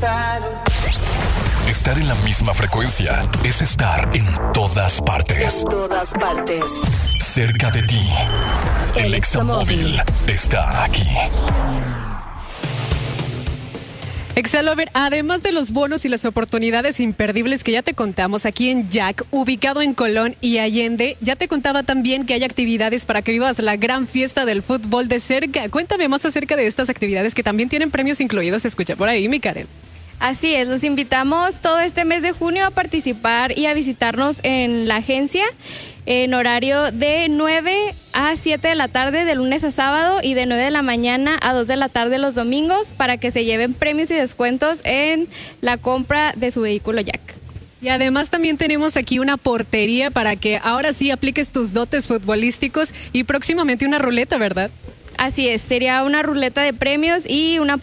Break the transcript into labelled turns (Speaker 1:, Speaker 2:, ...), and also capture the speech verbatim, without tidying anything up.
Speaker 1: Estar en la misma frecuencia es estar en todas partes.
Speaker 2: En todas partes.
Speaker 1: Cerca de ti. El, El Examóvil está aquí.
Speaker 3: Exalover, además de los bonos y las oportunidades imperdibles que ya te contamos aquí en Jack, ubicado en Colón y Allende, ya te contaba también que hay actividades para que vivas la gran fiesta del fútbol de cerca. Cuéntame más acerca de estas actividades que también tienen premios incluidos. Escucha por ahí, mi Karen.
Speaker 4: Así es, los invitamos todo este mes de junio a participar y a visitarnos en la agencia en horario de nueve a siete de la tarde de lunes a sábado y de nueve de la mañana a dos de la tarde los domingos para que se lleven premios y descuentos en la compra de su vehículo Jack.
Speaker 3: Y además también tenemos aquí una portería para que ahora sí apliques tus dotes futbolísticos y próximamente una ruleta, ¿verdad?
Speaker 4: Así es, sería una ruleta de premios y una